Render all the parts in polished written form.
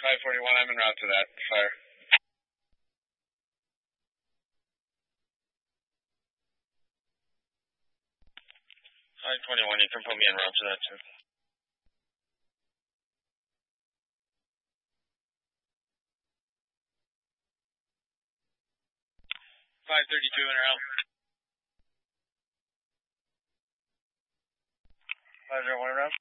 541, I'm en route to that fire. 521, you can put me en route to that too. 532 en route. 501 en route.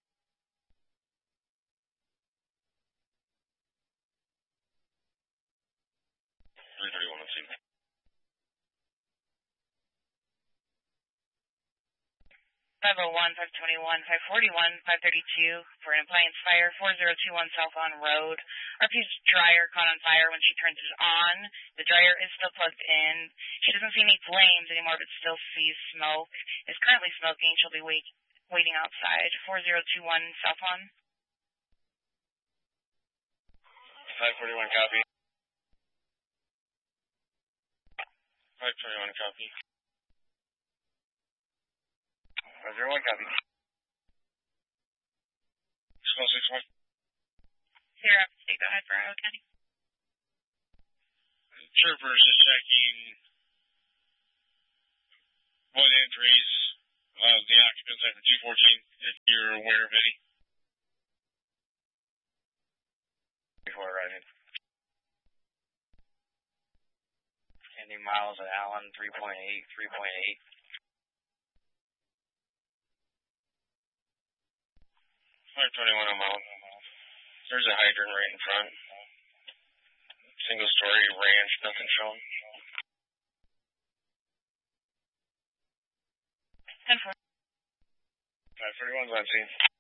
331 on scene. 501, 521, 541, 532 for an appliance fire, 4021 South on Road. RP's dryer caught on fire when she turned it on. The dryer is still plugged in. She doesn't see any flames anymore, but still sees smoke. Is currently smoking. She'll be waiting outside. 4021 South on. 541 copy. 521 copy. 501 copy. Small 61. Sierra, go ahead for Iowa County. Troopers just checking what entries of the occupants at the G14, if you're aware of any. Before arriving. Any miles at Allen, 3.8, 3.8. 521 a mile. There's a hydrant right in front. Single story ranch, nothing shown. 10-4. 531's on scene.